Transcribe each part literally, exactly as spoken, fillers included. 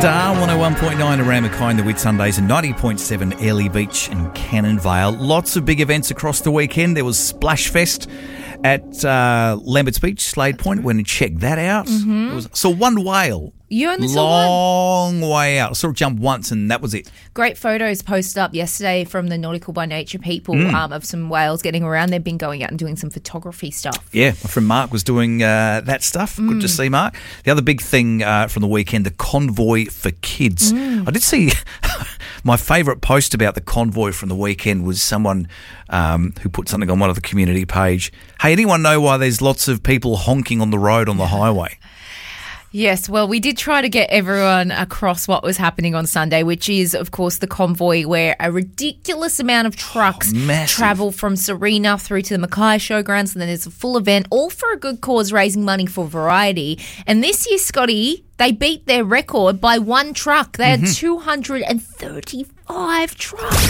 Star one oh one point nine around Mackay in the Whitsundays and ninety point seven Airlie Beach and Cannon Vale. Lots of big events across the weekend. There was Splash Fest at uh, Lambert's Beach, Slade Point. Went and checked that out. Mm-hmm. It was, saw one whale. You only saw one? Long way out. I saw it jump once and that was it. Great photos posted up yesterday from the Nautical by Nature people Mm. um, of some whales getting around. They've been going out and doing some photography stuff. Yeah, my friend Mark was doing uh, that stuff. Good to see Mark. The other big thing uh, from the weekend, the Convoy for Kids. I did see my favourite post about the Convoy from the weekend was someone um, who put something on one of the community page. Hey, anyone know why there's lots of people honking on the road on the highway? Yes, well, we did try to get everyone across what was happening on Sunday, which is, of course, the Convoy, where a ridiculous amount of trucks Oh, travel from Serena through to the Mackay Showgrounds, and then there's a full event, all for a good cause, raising money for Variety. And this year, Scotty, they beat their record by one truck. They had two hundred thirty-five trucks.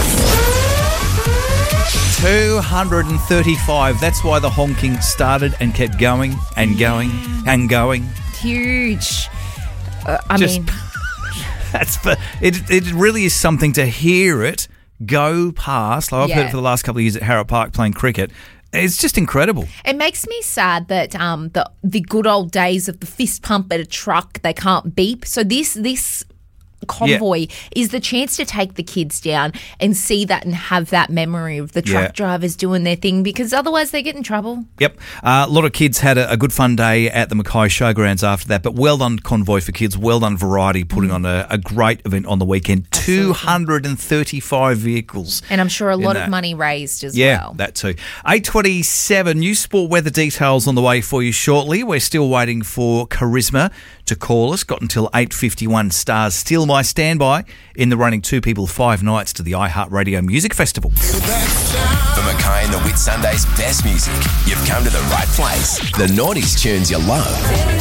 two hundred thirty-five. That's why the honking started and kept going and going and going. Huge. Uh, I Just- mean, That's the, it. It really is something to hear it go past. Like I've heard Yeah. it for the last couple of years at Harrop Park playing cricket. It's just incredible. it makes me sad that um, the the good old days of the fist pump at a truck, they can't beep. So this this Convoy is the chance to take the kids down and see that and have that memory of the truck Yeah. drivers doing their thing, because otherwise they get in trouble. Yep. Uh, a lot of kids had a, a good fun day at the Mackay Showgrounds after that, but well done Convoy for Kids, well done Variety putting on a, a great event on the weekend. two hundred thirty-five vehicles. And I'm sure a lot that. of money raised as Yeah, well. that too. eight twenty-seven, new sport weather details on the way for you shortly. We're still waiting for Charisma to call us. Got until eight fifty-one. Stars still my standby in the running Two People Five Nights to the iHeartRadio Music Festival. For Mackay and the Whitsundays' best music, you've come to the right place. The Naughties tunes you love.